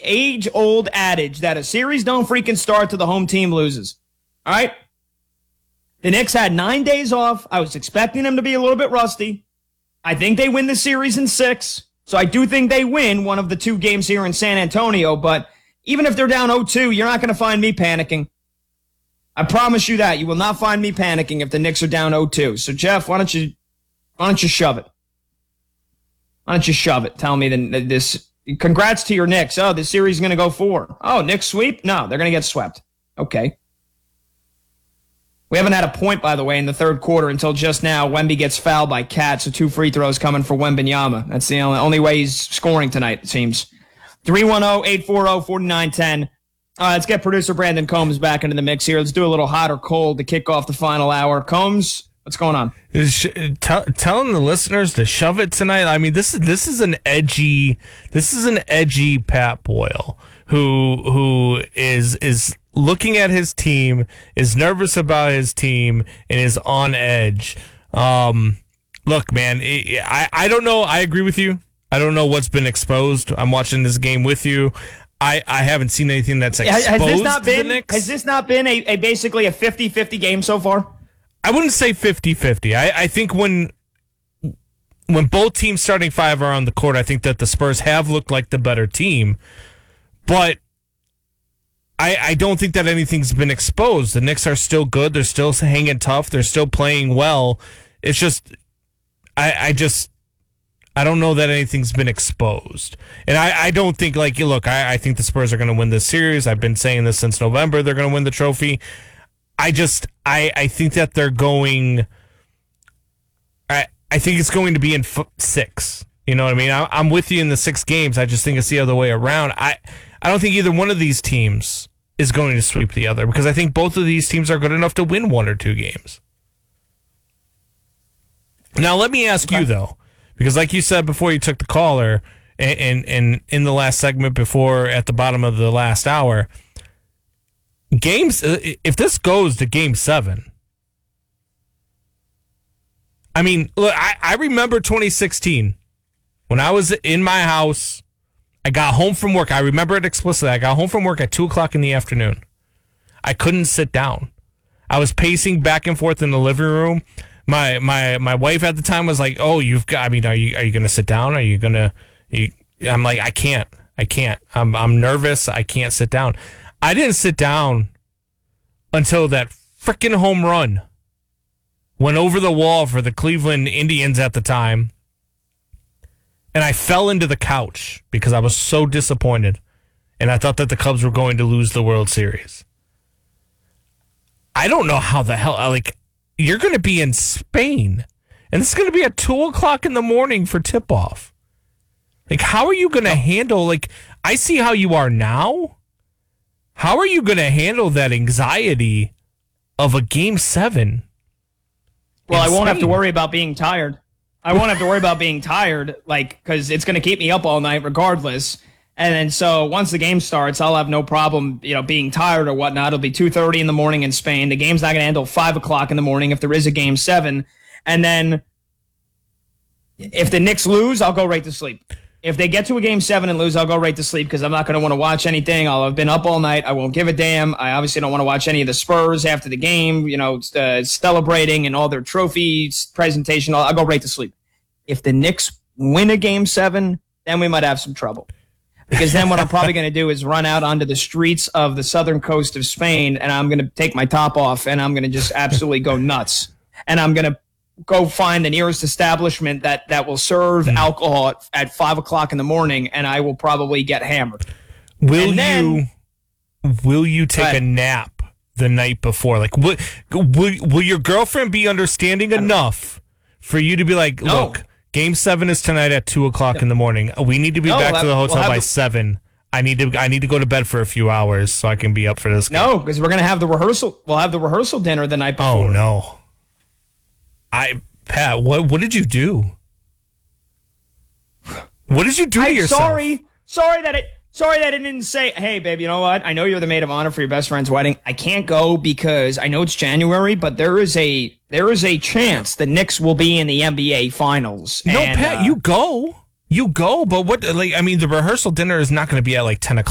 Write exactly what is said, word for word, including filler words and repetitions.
age-old adage that a series don't freaking start till the home team loses. All right? The Knicks had nine days off. I was expecting them to be a little bit rusty. I think they win the series in six. So I do think they win one of the two games here in San Antonio. But even if they're down oh two, you're not going to find me panicking. I promise you that. You will not find me panicking if the Knicks are down oh two. So, Jeff, why don't you why don't you shove it? Why don't you shove it? Tell me that this. Congrats to your Knicks. Oh, this series is going to go four. Oh, Knicks sweep? No, they're going to get swept. Okay. We haven't had a point, by the way, in the third quarter until just now. Wemby gets fouled by Cat, so two free throws coming for Wembanyama. That's the only, only way he's scoring tonight, it seems. three one zero, eight four zero, four nine one zero. Uh, let's get producer Brandon Combs back into the mix here. Let's do a little hot or cold to kick off the final hour. Combs, what's going on? Is tell, telling the listeners to shove it tonight. I mean, this is this is an edgy this is an edgy Pat Boyle who who is is looking at his team, is nervous about his team, and is on edge. Um, look, man, I I don't know. I agree with you. I don't know what's been exposed. I'm watching this game with you. I, I haven't seen anything that's exposed has this not to been, the Knicks. Has this not been a, a basically a fifty-fifty game so far? I wouldn't say fifty-fifty. I, I think when when both teams starting five are on the court, I think that the Spurs have looked like the better team. But I, I don't think that anything's been exposed. The Knicks are still good. They're still hanging tough. They're still playing well. It's just, I, I just, I don't know that anything's been exposed. And I, I don't think, like, look, I, I think the Spurs are going to win this series. I've been saying this since November. They're going to win the trophy. I just, I, I think that they're going, I, I think it's going to be in f- six. You know what I mean? I, I'm with you in the six games. I just think it's the other way around. I, I don't think either one of these teams is going to sweep the other because I think both of these teams are good enough to win one or two games. Now, let me ask okay. you, though, because like you said before you took the caller and, and, and in the last segment before at the bottom of the last hour, games, if this goes to game seven, I mean, look, I, I remember twenty sixteen when I was in my house. I got home from work. I remember it explicitly. I got home from work at two o'clock in the afternoon. I couldn't sit down. I was pacing back and forth in the living room. My my my wife at the time was like, "Oh, you've got. I mean, are you are you going to sit down? Are you going to?" I'm like, "I can't. I can't. I'm I'm nervous. I can't sit down." I didn't sit down until that freaking home run went over the wall for the Cleveland Indians at the time. And I fell into the couch because I was so disappointed. And I thought that the Cubs were going to lose the World Series. I don't know how the hell, like, you're going to be in Spain. And it's going to be at two o'clock in the morning for tip-off. Like, how are you going to handle, like, I see how you are now. How are you going to handle that anxiety of a game seven? Well, I won't Spain? have to worry about being tired. I won't have to worry about being tired, like, because it's going to keep me up all night regardless. And then so once the game starts, I'll have no problem, you know, being tired or whatnot. It'll be two thirty in the morning in Spain. The game's not going to end till five o'clock in the morning if there is a game seven. And then if the Knicks lose, I'll go right to sleep. If they get to a game seven and lose, I'll go right to sleep because I'm not going to want to watch anything. I'll have been up all night. I won't give a damn. I obviously don't want to watch any of the Spurs after the game, you know, uh, celebrating and all their trophies, presentation. I'll, I'll go right to sleep. If the Knicks win a game seven, then we might have some trouble. Because then what I'm probably going to do is run out onto the streets of the southern coast of Spain, and I'm going to take my top off, and I'm going to just absolutely go nuts. And I'm going to go find the nearest establishment that, that will serve mm. alcohol at, at five o'clock in the morning, and I will probably get hammered. Will then, you will you take a nap the night before? Like, will, will, will your girlfriend be understanding enough for you to be like, no. look, game seven is tonight at two o'clock in the morning. We need to be no, back to the hotel we'll by the, seven. I need to I need to go to bed for a few hours so I can be up for this game. No, because we're going to have the rehearsal. We'll have the rehearsal dinner the night before. Oh, no. I Pat, what what did you do? What did you do to I'm yourself? Sorry, sorry that it, sorry that it didn't say, "Hey, babe, you know what? I know you're the maid of honor for your best friend's wedding. I can't go because I know it's January, but there is a there is a chance the Knicks will be in the N B A Finals." No, and, Pat, uh, you go, you go. But what? Like, I mean, the rehearsal dinner is not going to be at like ten o'clock.